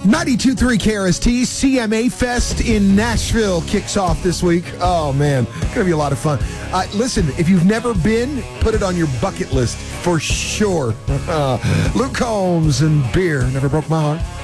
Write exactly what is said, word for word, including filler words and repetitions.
ninety-two point three K R S T, C M A Fest in Nashville kicks off this week. Oh, man. Going to be a lot of fun. Uh, listen, if you've never been, put it on your bucket list for sure. Uh, Luke Combs and beer never broke my heart.